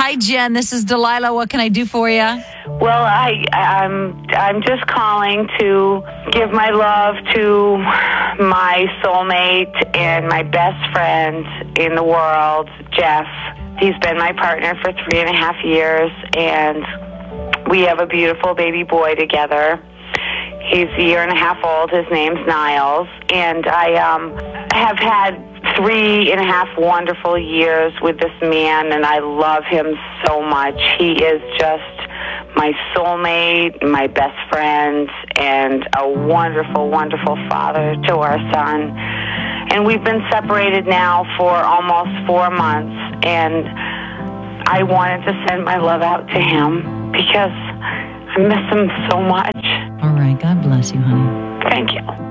Hi, Jen. This is Delilah. What can I do for you? Well, I'm just calling to give my love to my soulmate and my best friend in the world, Jeff. He's been my partner for 3.5 years, and we have a beautiful baby boy together. He's 1.5 years old. His name's Niles, and I have had 3.5 wonderful years with this man, and I love him so much. He is just my soulmate, my best friend, and a wonderful, wonderful father to our son. And we've been separated now for almost 4 months, and I wanted to send my love out to him because I miss him so much. All right. God bless you, honey. Thank you.